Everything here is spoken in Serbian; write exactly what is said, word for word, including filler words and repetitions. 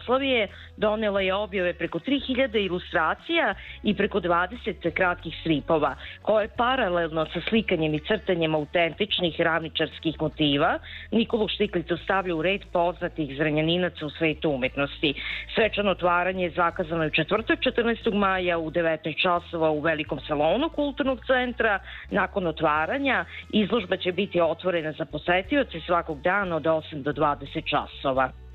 Jugoslavije donela je objave preko tri hiljade ilustracija i preko dvadeset kratkih stripova, koje paralelno sa slikanjem i crtanjem autentičnih ravničarskih motiva Nikolu Štiklicu stavlja u red poznatih zrenjaninaca u svetu umetnosti. Svečano otvaranje je zakazano u četvrtak četrnaestog maja u devetnaest časova u velikom salonu Kulturnog centra. Nakon otvaranja izložba će biti otvorena za posetioce svakog dana od osam do dvadeset časova.